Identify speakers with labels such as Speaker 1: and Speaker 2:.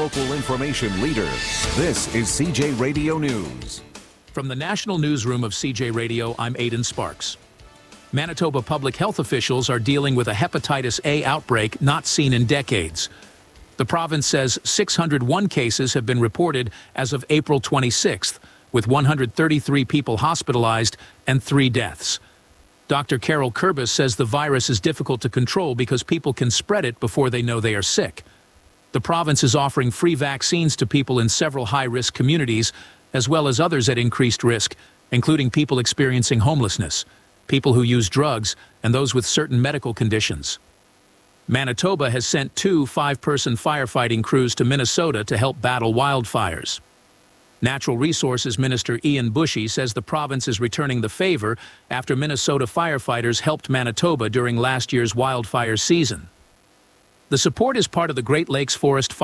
Speaker 1: local information leader. This is CJ Radio News.
Speaker 2: From the National Newsroom of CJ Radio, I'm Aidan Sparks. Manitoba public health officials are dealing with a hepatitis A outbreak not seen in decades. The province says 601 cases have been reported as of April 26th, with 133 people hospitalized and 3 deaths. Dr. Carol Kerbis says the virus is difficult to control because people can spread it before they know they are sick. The province is offering free vaccines to people in several high-risk communities, as well as others at increased risk, including people experiencing homelessness, people who use drugs, and those with certain medical conditions. Manitoba has sent 2 5-person firefighting crews to Minnesota to help battle wildfires. Natural Resources Minister Ian Bushey says the province is returning the favor after Minnesota firefighters helped Manitoba during last year's wildfire season. The support is part of the Great Lakes Forest